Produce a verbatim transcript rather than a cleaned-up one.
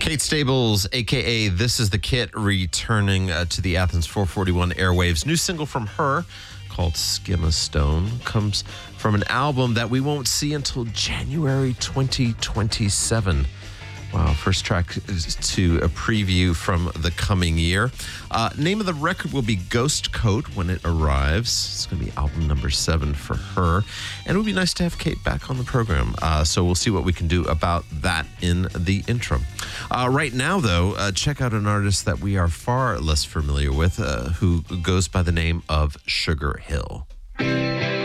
Kate Stables, a k a. This Is the Kit, returning uh, to the Athens four forty-one airwaves. New single from her called Skim a Stone comes from an album that we won't see until January twenty twenty-seven. Wow, first track is to a preview from the coming year. Uh, name of the record will be Ghost Coat when it arrives. It's going to be album number seven for her. And it would be nice to have Kate back on the program. Uh, so we'll see what we can do about that in the interim. Uh, right now, though, uh, check out an artist that we are far less familiar with, uh, who goes by the name of Sugar Hill.